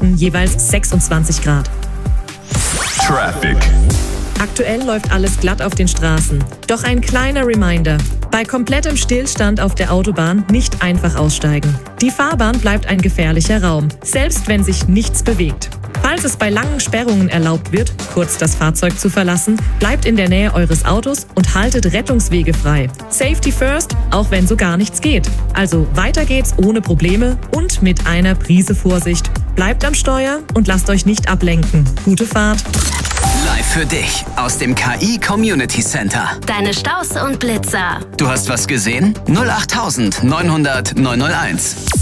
Breitengraden jeweils 26 Grad. Traffic. Aktuell läuft alles glatt auf den Straßen. Doch ein kleiner Reminder: Bei komplettem Stillstand auf der Autobahn nicht einfach aussteigen. Die Fahrbahn bleibt ein gefährlicher Raum, selbst wenn sich nichts bewegt. Falls es bei langen Sperrungen erlaubt wird, kurz das Fahrzeug zu verlassen, bleibt in der Nähe eures Autos und haltet Rettungswege frei. Safety first, auch wenn so gar nichts geht. Also weiter geht's ohne Probleme und mit einer Prise Vorsicht. Bleibt am Steuer und lasst euch nicht ablenken. Gute Fahrt! Live für dich aus dem KI Community Center. Deine Staus und Blitzer. Du hast was gesehen? 08900 901.